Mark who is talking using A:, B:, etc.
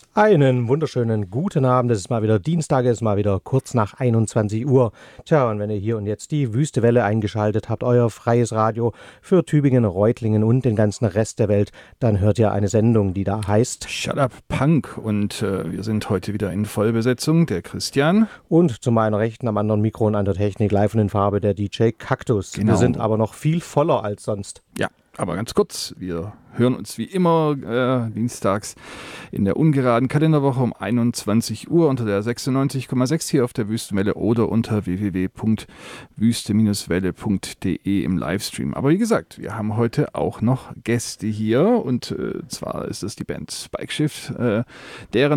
A: Einen wunderschönen guten Abend. Es ist mal wieder Dienstag, es ist mal wieder kurz nach 21 Uhr. Tja, und wenn ihr hier und jetzt die Wüste Welle eingeschaltet habt, euer freies Radio für Tübingen, Reutlingen und den ganzen Rest der Welt, dann hört ihr eine Sendung, die da heißt
B: Shut Up Punk. Und wir sind heute wieder in Vollbesetzung, der Christian.
A: Und zu meiner Rechten am anderen Mikro und an der Technik live und in Farbe der DJ Kaktus.
B: Genau.
A: Wir sind aber noch viel voller als sonst.
B: Ja, aber ganz kurz, wir hören uns wie immer dienstags in der ungeraden Kalenderwoche um 21 Uhr unter der 96,6 hier auf der Wüstenwelle oder unter www.wüste-welle.de im Livestream. Aber wie gesagt, wir haben heute auch noch Gäste hier und zwar ist es die Band Spike Shift, deren